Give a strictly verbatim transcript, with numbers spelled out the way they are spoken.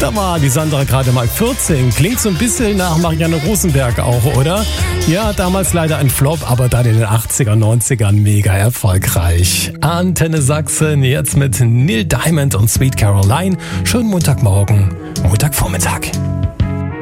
Da war die Sandra gerade mal vierzehn. Klingt so ein bisschen nach Marianne Rosenberg auch, oder? Ja, damals leider ein Flop, aber dann in den achtziger, neunzigern mega erfolgreich. Antenne Sachsen, jetzt mit Neil Diamond und Sweet Caroline. Schönen Montagmorgen, Montagvormittag.